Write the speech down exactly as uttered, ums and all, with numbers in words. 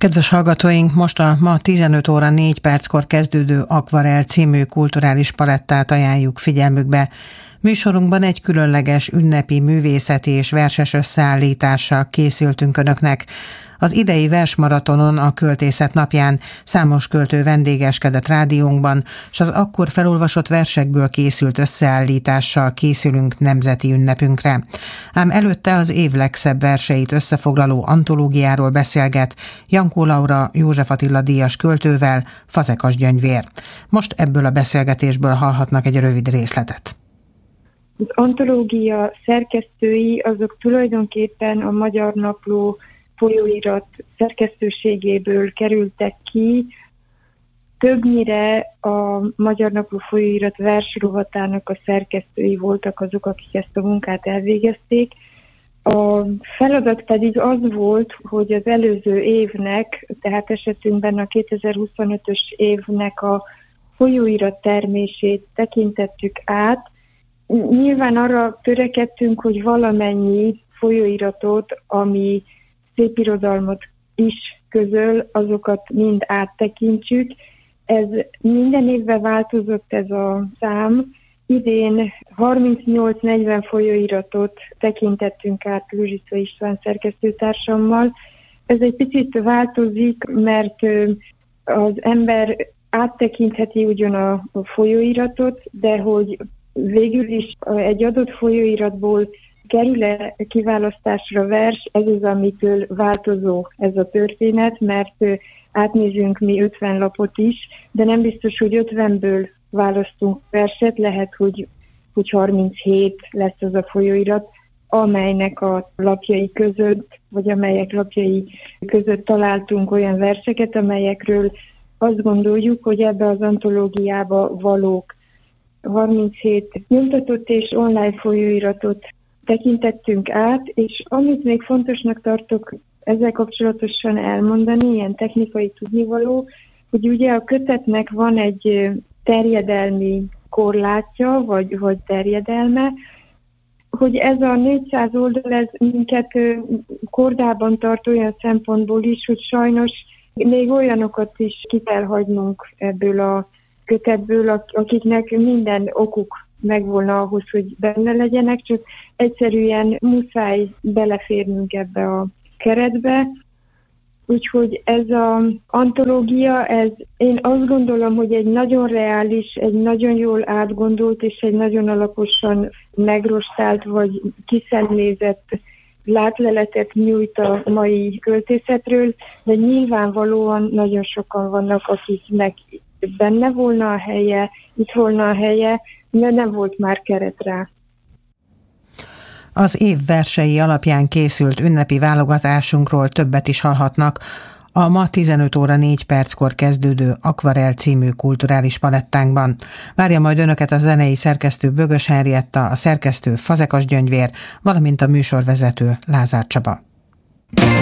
Kedves hallgatóink, most a ma tizenöt óra négy perckor kezdődő Akvarell című kulturális palettát ajánljuk figyelmükbe. Műsorunkban egy különleges ünnepi művészeti és verses összeállítással készültünk Önöknek. Az idei versmaratonon a Költészet napján számos költő vendégeskedett rádiónkban, és az akkor felolvasott versekből készült összeállítással készülünk nemzeti ünnepünkre. Ám előtte az év legszebb verseit összefoglaló antológiáról beszélget Jankó Laura József Attila díjas költővel, Fazekas Gyöngyvér. Most ebből a beszélgetésből hallhatnak egy rövid részletet. Az antológia szerkesztői azok tulajdonképpen a Magyar Napló folyóirat szerkesztőségéből kerültek ki. Többnyire a Magyar Napló folyóirat versrovatának a szerkesztői voltak azok, akik ezt a munkát elvégezték. A feladat pedig az volt, hogy az előző évnek, tehát esetünkben a kétezer-huszonötös évnek a folyóirat termését tekintettük át. Nyilván arra törekedtünk, hogy valamennyi folyóiratot, ami szépirodalmat is közöl, azokat mind áttekintsük. Ez minden évben változott ez a szám. Idén harmincnyolc-negyven folyóiratot tekintettünk át Luzsica István szerkesztőtársammal. Ez egy picit változik, mert az ember áttekintheti ugyan a folyóiratot, de hogy végül is egy adott folyóiratból kerül-e kiválasztásra vers, ez az, amitől változó ez a történet, mert átnézünk mi ötven lapot is, de nem biztos, hogy ötvenből választunk verset, lehet, hogy, hogy harminchét lesz az a folyóirat, amelynek a lapjai között, vagy amelyek lapjai között találtunk olyan verseket, amelyekről azt gondoljuk, hogy ebbe az antológiába valók. harminchét nyomtatott és online folyóiratot tekintettünk át, és amit még fontosnak tartok ezzel kapcsolatosan elmondani, ilyen technikai tudnivaló, hogy ugye a kötetnek van egy terjedelmi korlátja, vagy, vagy terjedelme, hogy ez a négyszáz oldal, ez minket kordában tart olyan szempontból is, hogy sajnos még olyanokat is ki kell hagynunk ebből a kötetből, akiknek minden okuk megvolna ahhoz, hogy benne legyenek, csak egyszerűen muszáj beleférnünk ebbe a keretbe. Úgyhogy ez az antológia, ez, én azt gondolom, hogy egy nagyon reális, egy nagyon jól átgondolt és egy nagyon alaposan megrostált vagy kiszemlézett látleletet nyújt a mai költészetről, de nyilvánvalóan nagyon sokan vannak, akiknek benne volna a helye, itt volna a helye, de nem volt már keret rá. Az év versei alapján készült ünnepi válogatásunkról többet is hallhatnak a ma tizenöt óra négy perckor kezdődő Akvarell című kulturális palettánkban. Várja majd Önöket a zenei szerkesztő Bögös Henrietta, a szerkesztő Fazekas Gyöngyvér, valamint a műsorvezető Lázár Csaba.